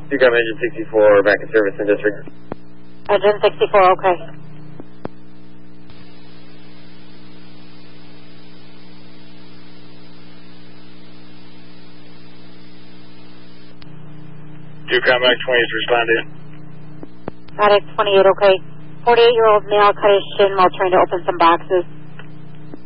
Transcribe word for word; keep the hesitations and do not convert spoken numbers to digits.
You got engine sixty-four back in service in district. Engine sixty-four, okay. Two Commack twenty-eight, respond in. Commack twenty-eight, okay. forty-eight-year-old male cut his shin while trying to open some boxes.